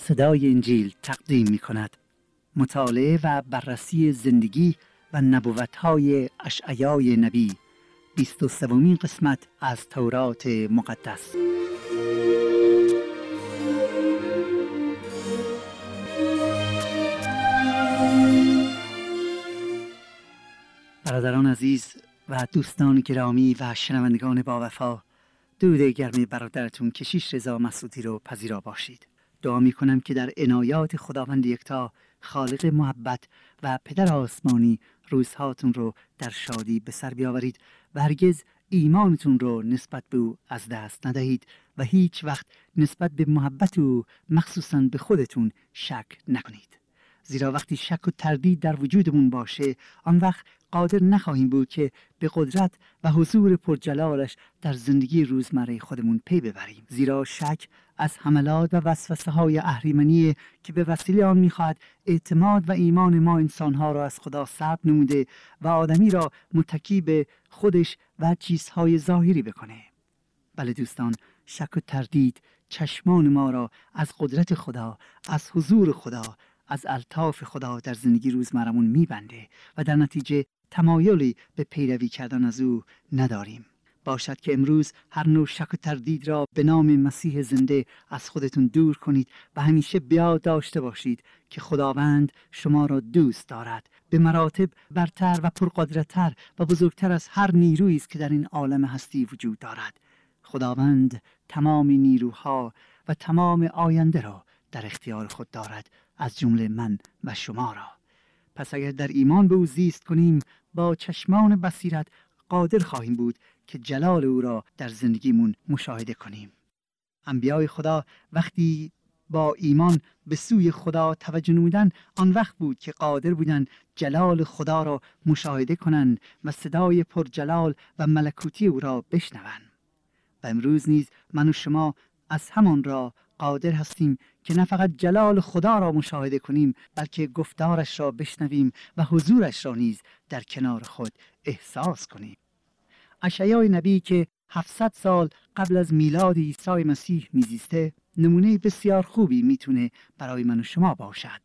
صدای انجیل تقدیم می کند. مطالعه و بررسی زندگی و نبوت‌های اشعیای نبی، 23مین قسمت از تورات مقدس. برادران عزیز و دوستان گرامی و شنوندگان با وفا، درود گرم برادرتون کشیش رضا مسعودی رو پذیرا باشید. دعا می کنم که در عنایات خداوند یکتا، خالق محبت و پدر آسمانی، روزهاتون رو در شادی به سر بیاورید و هرگز ایمانتون رو نسبت به او از دست ندهید و هیچ وقت نسبت به محبت او مخصوصاً به خودتون شک نکنید. زیرا وقتی شک و تردید در وجودمون باشه، آن وقت قادر نخواهیم بود که به قدرت و حضور پرجلالش در زندگی روزمره خودمون پی ببریم. زیرا شک از حملات و وسوسه های اهریمنی که به وسیله آن میخواهد اعتماد و ایمان ما انسانها را از خدا سلب نموده و آدمی را متکی به خودش و چیزهای ظاهری بکنه. بله دوستان، شک و تردید چشمان ما را از قدرت خدا، از حضور خدا، از الطاف خدا در زندگی روزمرمون میبنده و در نتیجه تمایلی به پیروی کردن از او نداریم. باشد که امروز هر نوع شک و تردید را به نام مسیح زنده از خودتون دور کنید و همیشه بیاد داشته باشید که خداوند شما را دوست دارد، به مراتب برتر و پرقدرت‌تر و بزرگتر از هر نیرویی است که در این عالم هستی وجود دارد. خداوند تمام نیروها و تمام آینده را در اختیار خود دارد، از جمله من و شما را. پس اگر در ایمان به او زیست کنیم، با چشمان بصیرت قادر خواهیم بود که جلال او را در زندگیمون مشاهده کنیم. انبیای خدا وقتی با ایمان به سوی خدا توجه نمودن، آن وقت بود که قادر بودند جلال خدا را مشاهده کنند و صدای پرجلال و ملکوتی او را بشنوند. و امروز نیز من و شما از همان را قادر هستیم که نه فقط جلال خدا را مشاهده کنیم، بلکه گفتارش را بشنویم و حضورش را نیز در کنار خود احساس کنیم. اشعیای نبی که 700 سال قبل از میلاد عیسی مسیح میزیسته، نمونه بسیار خوبی میتونه برای من و شما باشد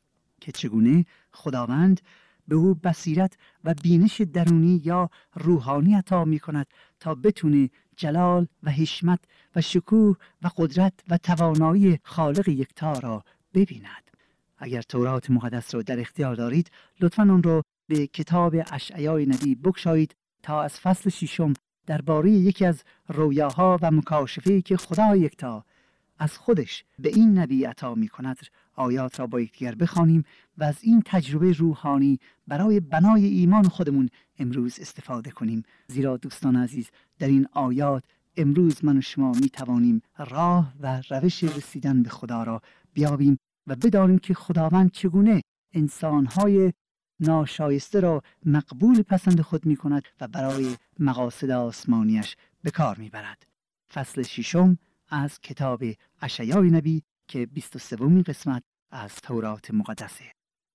که چگونه خداوند به او بصیرت و بینش درونی یا روحانی عطا میکند تا بتونه جلال و حشمت و شکوه و قدرت و توانایی خالق یکتا را ببیند. اگر تورات مقدس را در اختیار دارید، لطفاً اون رو به کتاب اشعیای نبی بگشایید تا از فصل 6 درباره یکی از رویاها و مکاشفه‌ای که خدا یکتا از خودش به این نبی عطا می‌کند آیات را با یکدیگر بخوانیم و از این تجربه روحانی برای بنای ایمان خودمون امروز استفاده کنیم. زیرا دوستان عزیز، در این آیات امروز من و شما می‌توانیم راه و روش رسیدن به خدا را بیابیم و بدانیم که خداوند چگونه انسان‌های ناشایسته را مقبول پسند خود می‌کند و برای مقاصد آسمانیش به کار می‌برد. فصل 6 از کتاب اشعیای نبی که 23مین قسمت از تورات مقدسه.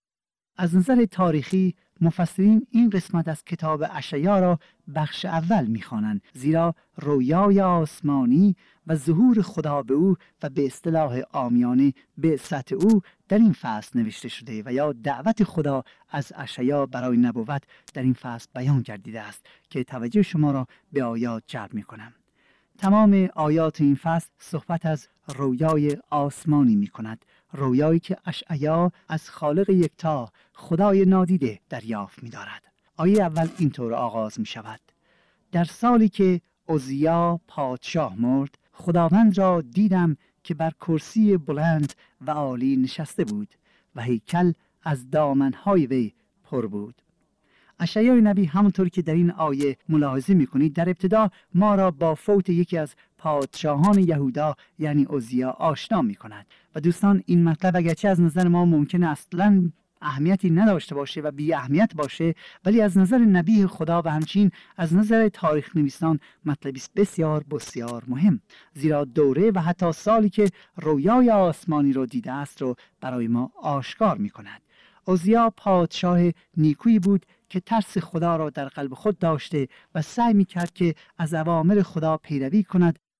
از نظر تاریخی مفسرین این قسمت از کتاب اشعیا را بخش اول می‌خوانند، زیرا رویای آسمانی و ظهور خدا به او و به اصطلاح عامیانه بعثت او در این فصل نوشته شده و یا دعوت خدا از اشعیا برای نبوت در این فصل بیان گردیده است که توجه شما را به آیات جلب می‌کنم. تمام آیات این فصل صحبت از رویای آسمانی می کند، رویایی که اشعیا از خالق یکتا خدای نادیده دریافت می دارد. آیه اول اینطور آغاز می شود: در سالی که عزیا پادشاه مرد، خداوند را دیدم که بر کرسی بلند و عالی نشسته بود و هیکل از دامنهای وی پر بود. اشعیای نبی همونطور که در این آیه ملاحظه می‌کنید در ابتدا ما را با فوت یکی از پادشاهان یهودا یعنی عزیا آشنا می‌کند و دوستان این مطلب اگرچه از نظر ما ممکنه اصلاً اهمیتی نداشته باشه و بی اهمیت باشه، ولی از نظر نبی خدا و همچنین از نظر تاریخ نویسان مطلبی بسیار بسیار مهم، زیرا دوره و حتی سالی که رویای آسمانی رو دیده است رو برای ما آشکار می‌کند. عزیا پادشاه نیکویی بود که ترس خدا را در قلب خود داشته و سعی می‌کرد که از اوامر خدا پیروی کند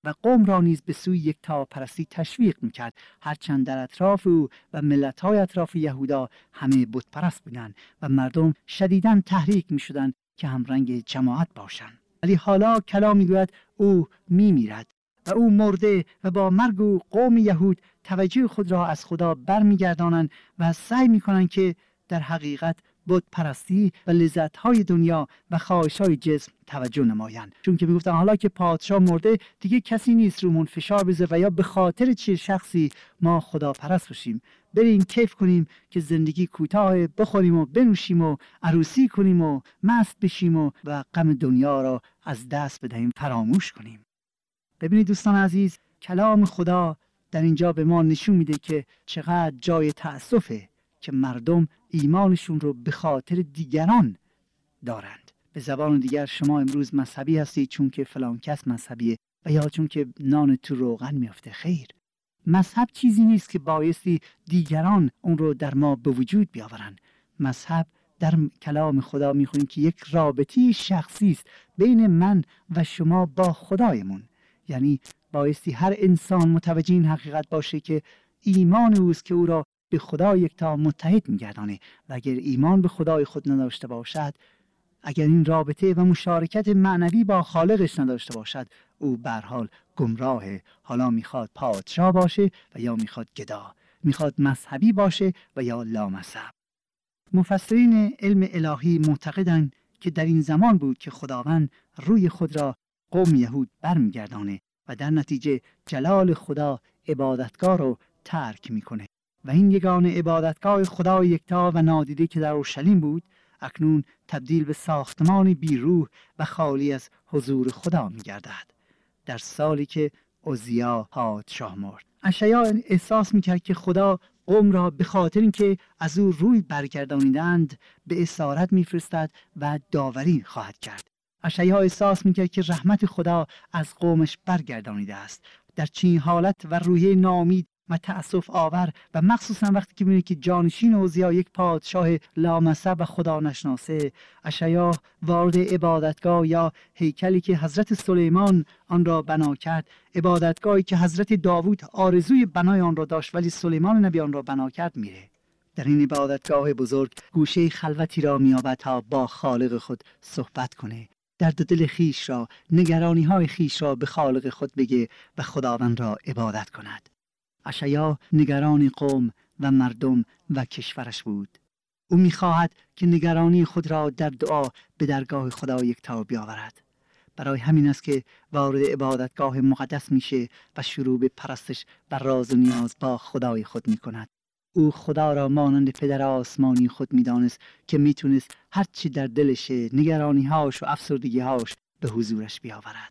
و قوم را نیز به سوی یکتاپرستی تشویق میکرد، هرچند در اطراف او و ملت‌های اطراف یهودا همه بت پرست بودند و مردم شدیداً تحریک میشدند که همرنگ جماعت باشند. ولی حالا کلام میگوید او میمیرد و او مرده و با مرگ او قوم یهود توجه خود را از خدا برمیگردانند و سعی میکنند که در حقیقت بت پرستی و لذت‌های دنیا و خواهش‌های جسم توجه نمایند. چون که میگفتن حالا که پادشاه مرده دیگه کسی نیست رومون فشار بذاره و یا به خاطر چه شخصی ما خدا پرست باشیم. بریم کیف کنیم که زندگی کوتاه، بخوریم و بنوشیم و عروسی کنیم و مست بشیم و غم دنیا را از دست بدهیم، فراموش کنیم. ببینید دوستان عزیز، کلام خدا در اینجا به ما نشون میده که چقدر جای تأسفه که مردم ایمانشون رو به خاطر دیگران دارند. به زبان دیگر شما امروز مذهبی هستید چون که فلان کس مذهبیه و یا چون که نان تو روغن میافته. خیر، مذهب چیزی نیست که بایستی دیگران اون رو در ما به وجود بیاورن. مذهب در کلام خدا میخونیم که یک رابطه شخصی است بین من و شما با خدایمون. یعنی بایستی هر انسان متوجه این حقیقت باشه که ایمان اوست که او را به خدا یکتا متحد میگردانه و اگر ایمان به خدای خود نداشته باشد، اگر این رابطه و مشارکت معنوی با خالقش نداشته باشد، او به هر حال گمراهه. حالا میخواد پادشاه باشه و یا میخواد گدا، میخواد مذهبی باشه و یا لامذهب. مفسرین علم الهی معتقدند که در این زمان بود که خداوند روی خود را قوم یهود برمیگردانه و در نتیجه جلال خدا عبادتگاه رو ترک میکنه و این یگانه عبادتگاه خدای یکتا و نادیده که در اورشلیم بود اکنون تبدیل به ساختمان بیروح و خالی از حضور خدا میگردد. در سالی که عزیا پادشاه مرد، اشعیا احساس میکرد که خدا قوم را به خاطر اینکه از او روی برگردانیدند به اسارت میفرستد و داوری خواهد کرد. اشعیا احساس میکرد که رحمت خدا از قومش برگردانیده است. در چنین حالت و روحیه ناامید و تأسف آور و مخصوصا وقتی که می‌بینه که جانشین عزیا یک پادشاه لامذهب و خدا نشناسه، اشعیا وارد عبادتگاه یا هیکلی که حضرت سلیمان آن را بنا کرد، عبادتگاهی که حضرت داوود آرزوی بنای آن را داشت ولی سلیمان نبی آن را بنا کرد، میره. در این عبادتگاه بزرگ گوشه خلوتی را می‌یابد تا با خالق خود صحبت کنه، درد دل خیش را، نگرانی های خیش را به خالق خود بگه و خداوند را عبادت کند. اشعیا نگران قوم و مردم و کشورش بود. او می‌خواهد که نگرانی خود را در دعا به درگاه خدا یکتا بیاورد. برای همین است که وارد عبادتگاه مقدس میشه و شروع به پرستش و راز و نیاز با خدای خود میکند. او خدا را مانند پدر آسمانی خود میدانست که میتونست هر چی در دلشه، نگرانی‌هاش و افسردگی‌هاش به حضورش بیاورد.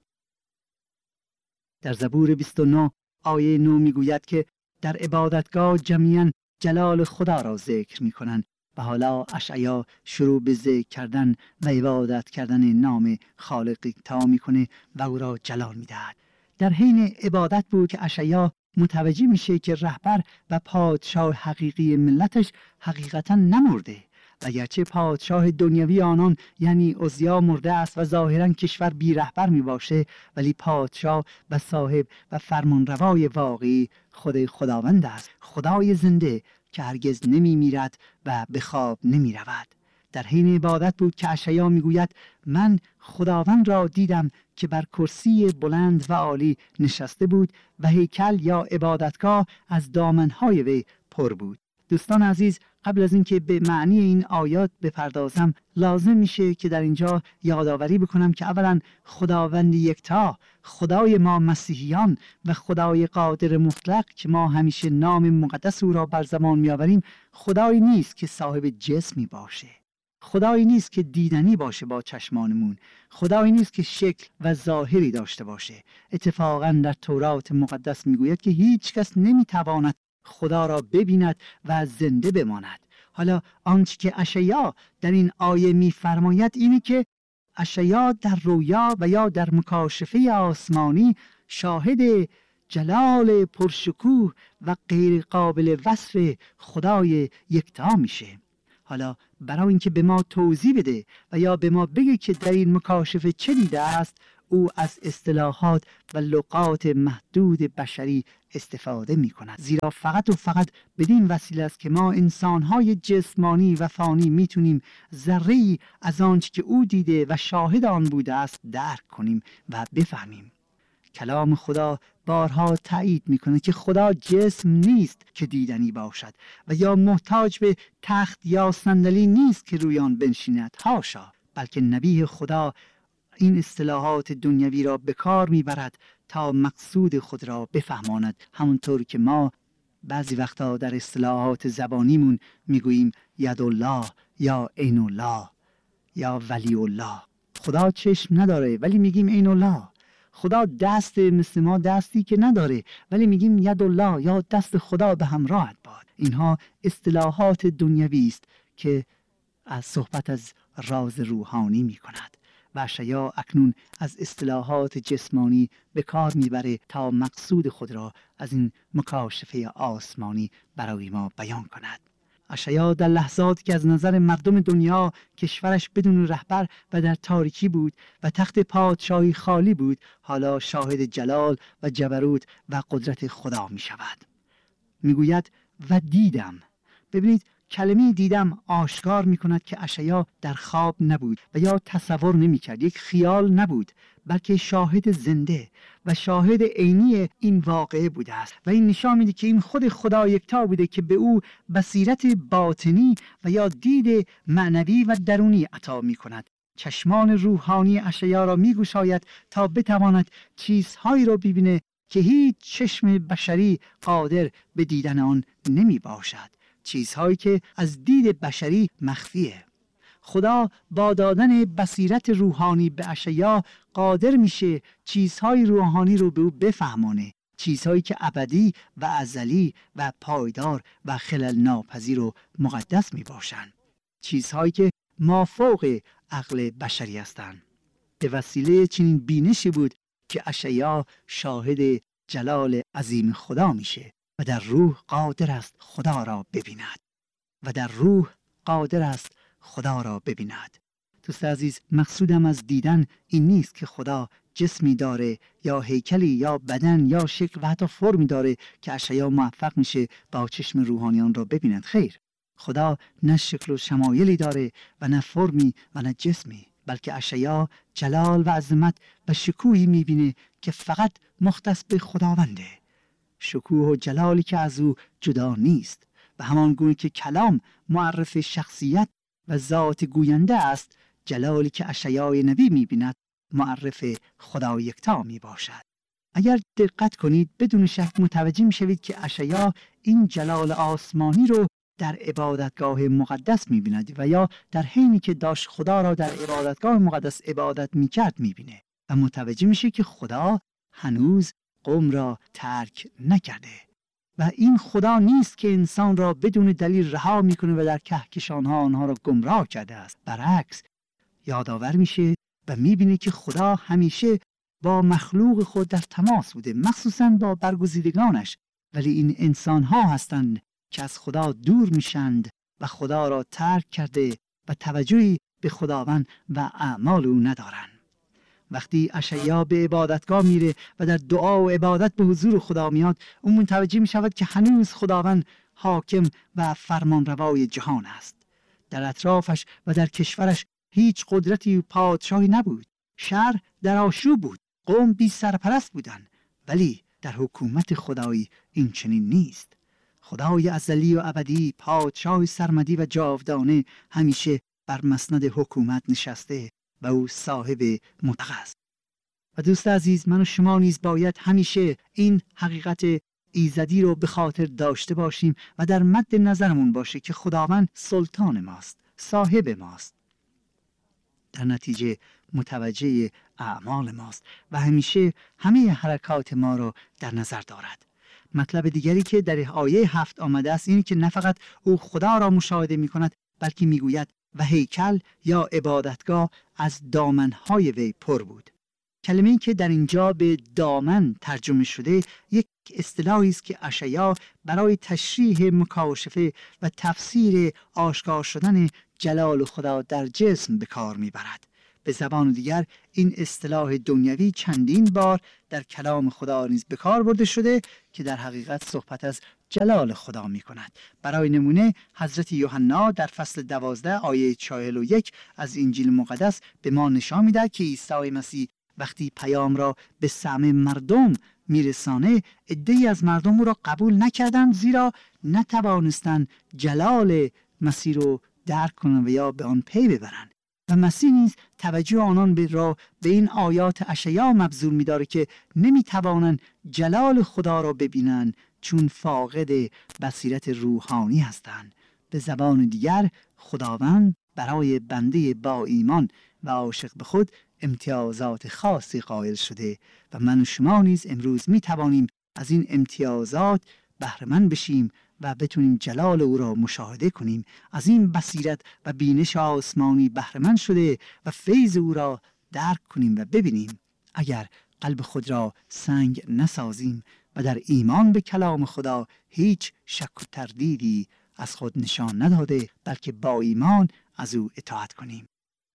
در زبور 29 آیه 9 میگوید که در عبادتگاه جمعیاً جلال خدا را ذکر میکنند و حالا اشعیا شروع به ذکر کردن و عبادت کردن نام خالق یکتا میکنه و او را جلال میدهد. در حین عبادت بود که اشعیا متوجه میشه که رهبر و پادشاه حقیقی ملتش حقیقتاً نمرده و اگرچه پادشاه دنیوی آنان یعنی عزیا مرده است و ظاهراً کشور بی رهبر می باشه، ولی پادشاه و صاحب و فرمانروای واقعی خود خداوند است، خدای زنده که هرگز نمی میرد و به خواب نمی رود. در حین عبادت بود که اشعیا می گوید من خداوند را دیدم که بر کرسی بلند و عالی نشسته بود و هیکل یا عبادتگاه از دامنهای وی پر بود. دوستان عزیز، قبل از اینکه به معنی این آیات بپردازم لازم میشه که در اینجا یادآوری بکنم که اولا خداوند یکتا، خدای ما مسیحیان و خدای قادر مطلق که ما همیشه نام مقدس او را بر زبان میآوریم، خدایی نیست که صاحب جسمی باشه، خدایی نیست که دیدنی باشه با چشمانمون، خدایی نیست که شکل و ظاهری داشته باشه. اتفاقا در تورات مقدس میگوید که هیچ کس نمیتواند خدا را ببیند و زنده بماند. حالا آنچه که اشعیا در این آیه می‌فرماید اینه که اشعیا در رویا و یا در مکاشفه آسمانی شاهد جلال پرشکوه و غیر قابل وصف خدای یکتا میشه. حالا برای اینکه به ما توضیح بده و یا به ما بگه که در این مکاشفه چه دیده است، او از اصطلاحات و لغات محدود بشری استفاده می کند، زیرا فقط و فقط بدین وسیله است که ما انسانهای جسمانی و فانی میتونیم ذره‌ای از آنچه که او دیده و شاهد آن بوده است درک کنیم و بفهمیم. کلام خدا بارها تایید میکنه که خدا جسم نیست که دیدنی باشد و یا محتاج به تخت یا صندلی نیست که روی آن بنشیند، حاشا، بلکه نبی خدا این اصطلاحات دنیوی را به کار میبرد تا مقصود خود را بفهماند، همونطور که ما بعضی وقتا در اصطلاحات زبانیمون میگوییم ید الله یا عین الله یا ولی الله. خدا چشم نداره ولی میگیم عین الله. خدا دست مثل ما دستی که نداره ولی میگیم ید الله یا دست خدا به همراهت باد. اینها اصطلاحات دنیوی است که از صحبت از راز روحانی میکند و اشعیا اکنون از اصطلاحات جسمانی به کار میبره تا مقصود خود را از این مکاشفه آسمانی برای ما بیان کند. اشعیا در لحظاتی که از نظر مردم دنیا کشورش بدون رهبر و در تاریکی بود و تخت پادشاهی خالی بود، حالا شاهد جلال و جبروت و قدرت خدا می شود. می گوید و دیدم. ببینید کلمه دیدم آشکار می کند که اشعیا در خواب نبود و یا تصور نمی کرد، یک خیال نبود، بلکه شاهد زنده و شاهد عینی این واقعه بوده است و این نشان میده که این خود خدا یکتا بوده که به او بصیرت باطنی و یا دید معنوی و درونی عطا می کند. چشمان روحانی اشعیا را می گشاید تا بتواند چیزهایی را ببینه که هیچ چشم بشری قادر به دیدن آن نمی باشد، چیزهایی که از دید بشری مخفیه. خدا با دادن بصیرت روحانی به اشعیا قادر میشه چیزهای روحانی رو به او بفهمانه، چیزهایی که ابدی و ازلی و پایدار و خلل ناپذیر و مقدس می باشن، چیزهایی که مافوق عقل بشری هستند. به وسیله چنین بینشی بود که اشعیا شاهد جلال عظیم خدا میشه و در روح قادر است خدا را ببیند و در روح قادر است خدا را ببیند. دوست عزیز، مقصودم از دیدن این نیست که خدا جسمی داره یا هیکلی یا بدن یا شکل و حتی فرمی داره که اشعیا موفق میشه با چشم روحانیان را ببیند. خیر، خدا نه شکل و شمایلی داره و نه فرمی و نه جسمی، بلکه اشعیا جلال و عظمت و شکوهی میبینه که فقط مختص به خداونده، شکوه و جلالی که از او جدا نیست و همان گونه که کلام معرف شخصیت و ذات گوینده است، جلالی که اشعیای نبی می‌بیند معرف خدا یکتا میباشد. اگر دقت کنید بدون شک متوجه میشوید که اشعیا این جلال آسمانی رو در عبادتگاه مقدس می‌بیند و یا در حینی که داشت خدا را در عبادتگاه مقدس عبادت می‌کرد می‌بینه و متوجه میشه که خدا هنوز قوم را ترک نکرده و این خدا نیست که انسان را بدون دلیل رها میکنه و در کهکشانها آنها را گمراه کرده است. برعکس، یادآور میشه و میبینه که خدا همیشه با مخلوق خود در تماس بوده، مخصوصا با برگزیدگانش، ولی این انسانها هستند که از خدا دور میشند و خدا را ترک کرده و توجهی به خداوند و اعمال او ندارند. وقتی اشعیا به عبادتگاه میره و در دعا و عبادت به حضور خدا میاد، اون متوجه میشود که هنوز خداوند حاکم و فرمانروای جهان است. در اطرافش و در کشورش هیچ قدرتی و پادشاهی نبود. شهر در آشوب بود، قوم بی سرپرست بودند، ولی در حکومت خدایی این چنین نیست. خدای ازلی و ابدی، پادشاه سرمدی و جاودانه، همیشه بر مسند حکومت نشسته و او صاحب مطلق است. و دوست عزیز، من و شما نیز باید همیشه این حقیقت ایزدی رو به خاطر داشته باشیم و در مد نظرمون باشه که خداوند سلطان ماست، صاحب ماست، در نتیجه متوجه اعمال ماست و همیشه همه حرکات ما رو در نظر دارد. مطلب دیگری که در آیه 7 آمده است اینه که نه فقط او خدا را مشاهده می کند، بلکه می گوید و هیکل یا عبادتگاه از دامنهای وی پر بود. کلمه‌ای که در اینجا به دامن ترجمه شده یک اصطلاحی است که اشعیا برای تشریح مکاشفه و تفسیر آشکار شدن جلال خدا در جسم به کار میبرد. به زبان دیگر این اصطلاح دنیوی چندین بار در کلام خدا نیز به کار برده شده که در حقیقت صحبت از جلال خدا می کند. برای نمونه حضرت یوحنا در فصل 12 آیه 41 از انجیل مقدس به ما نشان می‌دهد که عیسی مسیح وقتی پیام را به سمع مردم میرسانه، عده‌ای از مردم او را قبول نکردند، زیرا نتوانستند جلال مسیح رو درک کنند و یا به آن پی ببرند. و مسیح نیز توجه آنان به این آیات اشعیا مبذول می‌داره که نمی‌توانند جلال خدا را ببینند چون فاقد بصیرت روحانی هستند. به زبان دیگر خداوند برای بنده با ایمان و عاشق به خود امتیازات خاصی قائل شده و من و شما نیز امروز می توانیم از این امتیازات بهره مند بشیم و بتونیم جلال او را مشاهده کنیم. از این بصیرت و بینش آسمانی بهره مند شده و فیض او را درک کنیم و ببینیم. اگر قلب خود را سنگ نسازیم و در ایمان به کلام خدا هیچ شک و تردیدی از خود نشان نداده، بلکه با ایمان از او اطاعت کنیم.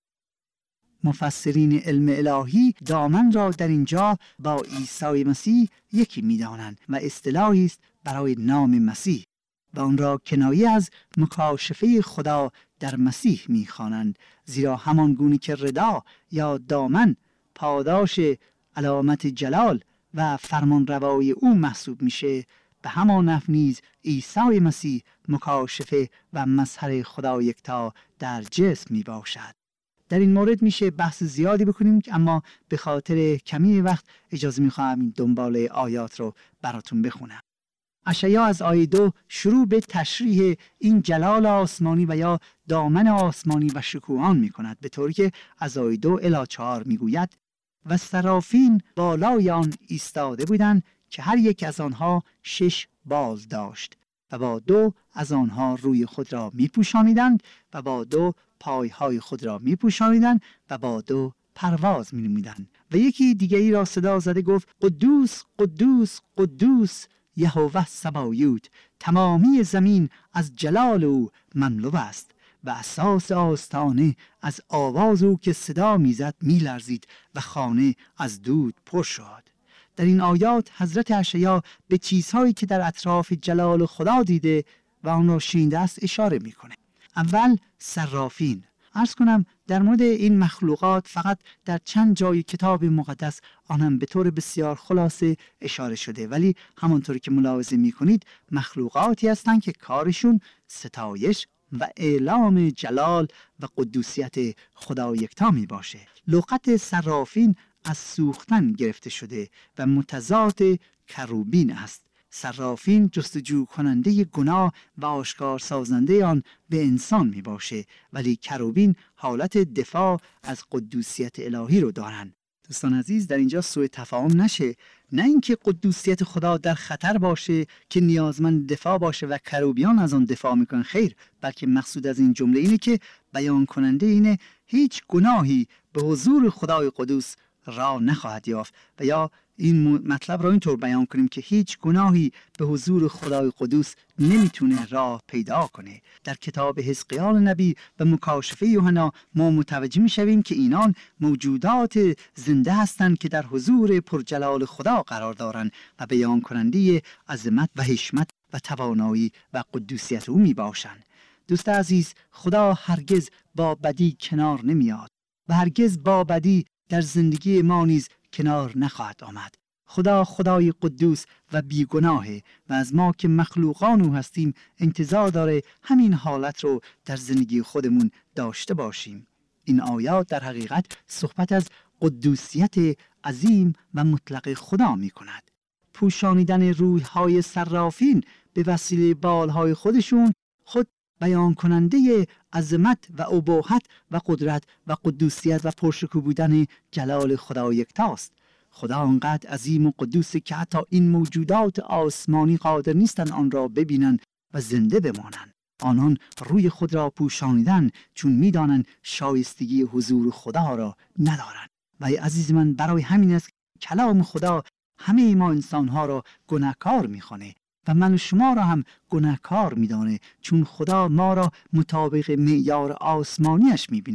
مفسرین علم الهی دامن را در اینجا با عیسی مسیح یکی می‌دانند و اصطلاحی است برای نام مسیح و آن را کنایه از مکاشفه خدا در مسیح می‌خوانند، زیرا همان گونه که ردا یا دامن پاداش علامت جلال و فرمانروایی او محسوب میشه، به همان نحو نیز عیسی مسیح مکاشفه و مظهر خدا یکتا در جسم می باشد. در این مورد میشه بحث زیادی بکنیم، اما به خاطر کمی وقت اجازه میخواهم این دنبال آیات رو براتون بخونم. اشعیا از آیه 2 شروع به تشریح این جلال آسمانی و یا دامن آسمانی و شکوهان میکند، به طوری که از آیه 2 الی 4 میگوید: و سرافین بالای آن ایستاده بودند که هر یک از آنها 6 بال داشت و با 2 از آنها روی خود را میپوشانیدند و با 2 پایهای خود را میپوشانیدند و با 2 پرواز مینمودند. و یکی دیگری را صدا زده گفت: قدوس قدوس قدوس یهوه سبایوت، تمامی زمین از جلال او مملو است و اساس آستانه از آواز او که صدا میزد میلرزید و خانه از دود پر شد. در این آیات حضرت اشعیا به چیزهایی که در اطراف جلال خدا دیده و آن را شنیده است اشاره میکنه. اول صرافین. عرض کنم در مورد این مخلوقات فقط در چند جای کتاب مقدس آنم به طور بسیار خلاصه اشاره شده، ولی همانطوری که ملاحظه میکنید مخلوقاتی هستند که کارشون ستایش و اعلام جلال و قدوسیت خدا یکتا می باشه. لغت صرافین از سوختن گرفته شده و متضاد کروبین است. صرافین جستجو کننده گناه و آشکار سازنده آن به انسان می باشه، ولی کروبین حالت دفاع از قدوسیت الهی رو دارن. دوستان عزیز، در اینجا سوء تفاهم نشه، نه اینکه قدوسیت خدا در خطر باشه که نیازمند دفاع باشه و کروبیان از آن دفاع میکنن، خیر، بلکه مقصود از این جمله اینه که بیان کننده اینه هیچ گناهی به حضور خدای قدوس راه نخواهد یافت، و یا این مطلب را اینطور بیان کنیم که هیچ گناهی به حضور خدای قدوس نمیتونه راه پیدا کنه. در کتاب حزقیال نبی و مکاشفه یوحنا ما متوجه میشویم که اینان موجودات زنده هستند که در حضور پرجلال خدا قرار دارند و بیان کننده عظمت و حشمت و توانایی و قدوسیت او می باشند. دوست عزیز، خدا هرگز با بدی کنار نمیاد و هرگز با بدی در زندگی ما نیز کنار نخواهد آمد. خدا خدای قدوس و بیگناهه و از ما که مخلوقان او هستیم انتظار داره همین حالت رو در زندگی خودمون داشته باشیم. این آیات در حقیقت صحبت از قدوسیت عظیم و مطلق خدا می کند. پوشانیدن روح‌های صرافین به وسیله بالهای خودشون خود بیان کننده عظمت و اباحت و قدرت و قدوسیت و پرشکوه بودن جلال خدا یکتاست. خدا آنقدر عظیم و قدوسه که حتی این موجودات آسمانی قادر نیستند آن را ببینند و زنده بمانند. آنان روی خود را پوشانیدن چون میدانند شایستگی حضور خدا را ندارند. و عزیز من، برای همین است کلام خدا همه ما انسانها را گناهکار میخوانه و من و شما را هم گناهکار میدانه، چون خدا ما را مطابق معیار آسمانیش میبینه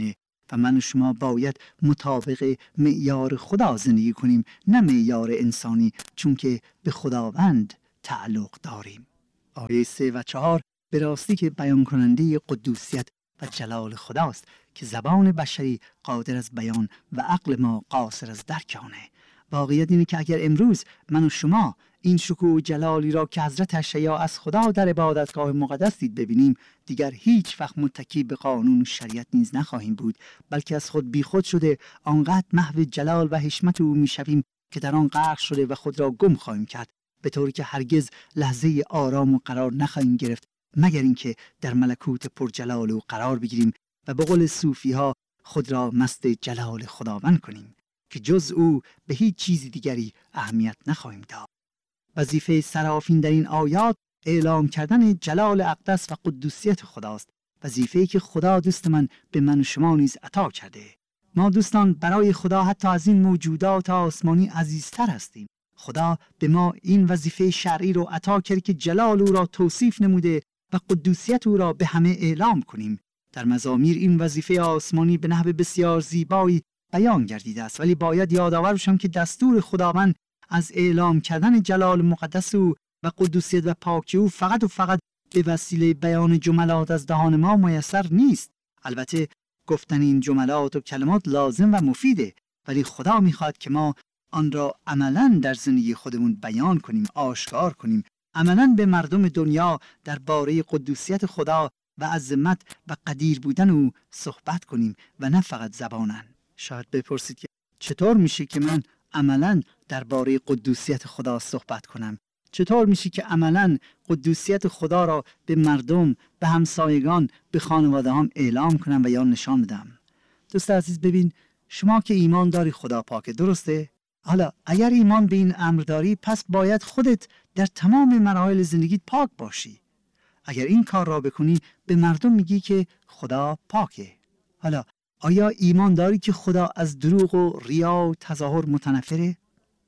و من و شما باید مطابق معیار خدا زندگی کنیم، نه معیار انسانی، چون که به خداوند تعلق داریم. آیه 3 و 4 به راستی که بیان کننده قدوسیت و جلال خداست که زبان بشری قادر از بیان و عقل ما قاصر از درک آنه. واقعیت اینه که اگر امروز من و شما این شکوه و جلالی را که حضرت اشعیا از خدا در عبادتگاه مقدس دید ببینیم، دیگر هیچ وقت متکی به قانون و شریعت نیز نخواهیم بود، بلکه از خود بیخود شده آنقدر محو جلال و حشمت او میشویم که در آن غرق شده و خود را گم خواهیم کرد، به طوری که هرگز لحظه آرام و قرار نخواهیم گرفت مگر اینکه در ملکوت پرجلال او قرار بگیریم و به قول صوفی ها خود را مست جلال خداوند کنیم که جز او به هیچ چیزی دیگری اهمیت نخواهیم داد. وظیفه سرافین در این آیات اعلام کردن جلال اقدس و قدوسیت خداست، وظیفه‌ای که خدا دوست من به من و شما نیز عطا کرده. ما دوستان برای خدا حتی از این موجودات آسمانی عزیزتر هستیم. خدا به ما این وظیفه شرعی رو عطا کرد که جلال او را توصیف نموده و قدوسیت او را به همه اعلام کنیم. در مزامیر این وظیفه آسمانی به نحو بسیار زیبایی بیان گردیده است، ولی باید یادآور باشم که دستور خداوند از اعلام کردن جلال مقدس او و قدوسیت و پاکی او فقط و فقط به وسیله بیان جملات از دهان ما میسر نیست. البته گفتن این جملات و کلمات لازم و مفیده، ولی خدا میخواد که ما آن را عملاً در زندگی خودمون بیان کنیم، آشکار کنیم، عملاً به مردم دنیا درباره قدوسیت خدا و عظمت و قدیر بودن او صحبت کنیم و نه فقط زباناً. شاید بپرسید که چطور میشه که من عملاً درباره قدوسیت خدا صحبت کنم؟ چطور میشه که عملاً قدوسیت خدا را به مردم، به همسایگان، به خانواده هم اعلام کنم و یا نشان بدم؟ دوست عزیز، ببین، شما که ایمان داری خدا پاکه، درسته؟ حالا اگر ایمان به این امر داری، پس باید خودت در تمام مراحل زندگیت پاک باشی. اگر این کار را بکنی، به مردم میگی که خدا پاکه. حالا آیا ایمان داری که خدا از دروغ و ریا و تظاهر متنفره؟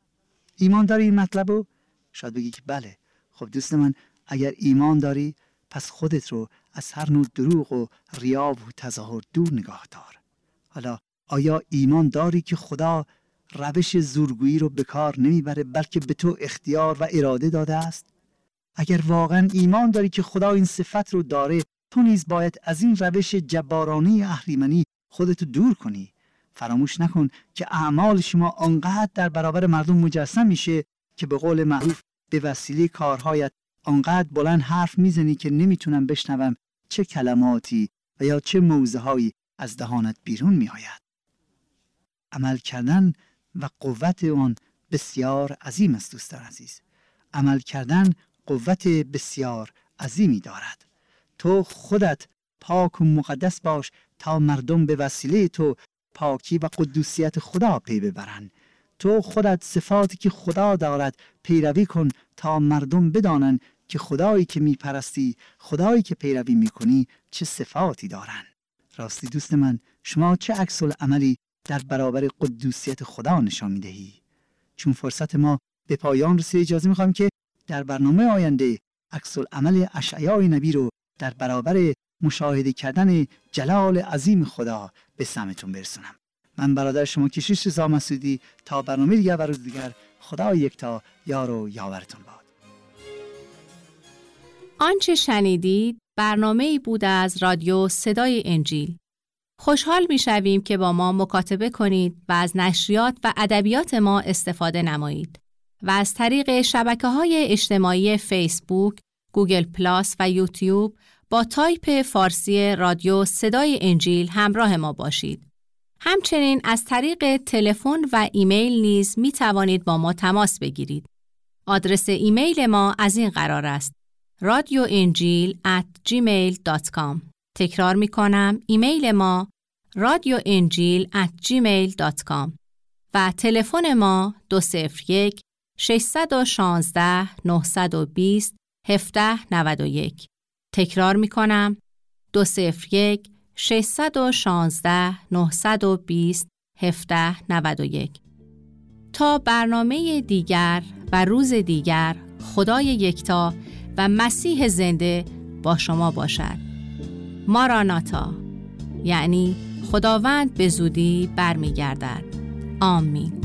ایمان داری این مطلبو؟ شاید بگی که بله. خب دوست من، اگر ایمان داری، پس خودت رو از هر نوع دروغ و ریا و تظاهر دور نگاه دار. حالا آیا ایمان داری که خدا روش زورگویی رو به کار نمیبره، بلکه به تو اختیار و اراده داده است؟ اگر واقعا ایمان داری که خدا این صفت رو داره، تو نیز باید از این روش جبارانه اهریمنی خودتو دور کنی. فراموش نکن که اعمال شما آنقدر در برابر مردم مجسم میشه که به قول معروف به وسیله کارهایت آنقدر بلند حرف میزنی که نمیتونم بشنوم چه کلماتی و یا چه موضوعهایی از دهانت بیرون میآید. عمل کردن و قوت آن بسیار عظیم است دوستان عزیز. عمل کردن قوت بسیار عظیمی دارد. تو خودت پاک و مقدس باش تا مردم به وسیله تو پاکی و قدوسیت خدا پی ببرند. تو خودت صفاتی که خدا دارد پیروی کن تا مردم بدانند که خدایی که میپرستی، خدایی که پیروی میکنی چه صفاتی دارند. راستی دوست من، شما چه عکس العملی در برابر قدوسیت خدا نشان میدهی؟ چون فرصت ما به پایان رسید، اجازه میخوام که در برنامه آینده عکس العمل اشعیای نبی رو در برابر مشاهده کردن جلال عظیم خدا به سمتون برسونم. من برادر شما کشیش رضا مسعودی، تا برنامه دیگر و روز دیگر، خدا یکتا یار و یاورتون باد. آنچه شنیدید برنامه‌ای بود از رادیو صدای انجیل. خوشحال می‌شویم که با ما مکاتبه کنید و از نشریات و ادبیات ما استفاده نمایید و از طریق شبکه‌های اجتماعی فیسبوک، گوگل پلاس و یوتیوب با تایپ فارسی رادیو صدای انجیل همراه ما باشید. همچنین از طریق تلفن و ایمیل نیز می توانید با ما تماس بگیرید. آدرس ایمیل ما از این قرار است: radioinjil@gmail.com. تکرار می کنم، ایمیل ما radioinjil@gmail.com و تلفن ما 201 616 920 1791. تکرار می کنم، 201 616 920 1791. تا برنامه دیگر و روز دیگر، خدای یکتا و مسیح زنده با شما باشد. ماراناتا، یعنی خداوند به زودی برمیگردد. آمین.